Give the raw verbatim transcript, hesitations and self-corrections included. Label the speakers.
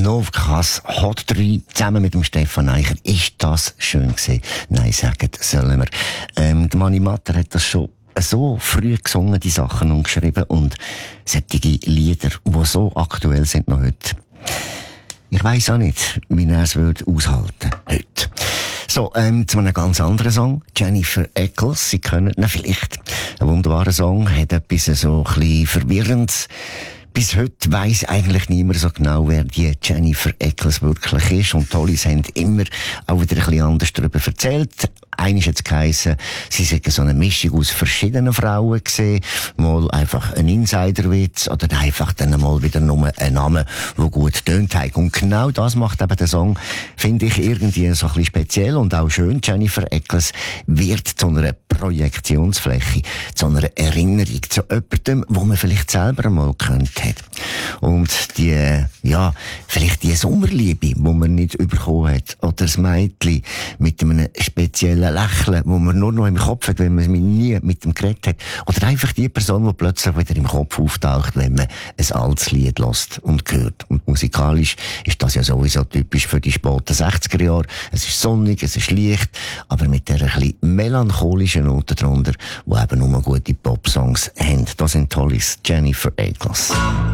Speaker 1: Novkas Hot drei zusammen mit dem Stefan Eicher. Ist das schön gewesen? Nein, sagen sollen wir. Ähm, der Mani Matter hat das schon so früh gesungen, die Sachen, und geschrieben, und solche Lieder, die so aktuell sind noch heute. Ich weiss auch nicht, wie er es würde aushalten heute. So, ähm, zu einem ganz anderen Song. Jennifer Eccles, Sie kennen ihn vielleicht. Ein wunderbarer Song, hat etwas so ein bisschen Verwirrendes. Bis heute weiss eigentlich niemand so genau, wer die Jennifer Eccles wirklich ist. Und Tollis haben immer auch wieder ein bisschen anders darüber erzählt. Eines hat es geheissen, sie sei so eine Mischung aus verschiedenen Frauen gesehen. Mal einfach ein Insiderwitz oder einfach dann mal wieder nur ein Name, der gut tönt hat. Und genau das macht eben der Song, finde ich, irgendwie so ein bisschen speziell und auch schön. Jennifer Eccles wird zu einer Projektionsfläche, zu einer Erinnerung, zu jemandem, wo man vielleicht selber einmal gekannt hat. Und die, ja, vielleicht die Sommerliebe, die man nicht bekommen hat, oder das Mädchen mit einem speziellen Lächeln, wo man nur noch im Kopf hat, wenn man nie mit dem geredet hat. Oder einfach die Person, die plötzlich wieder im Kopf auftaucht, wenn man ein altes Lied hört und hört. Und musikalisch ist das ja sowieso typisch für die späten sechziger Jahre. Es ist sonnig, es ist leicht, aber mit der ein bisschen melancholischen Note drunter, die eben nur gute Popsongs haben. Das sind Tollis, Jennifer Eccles.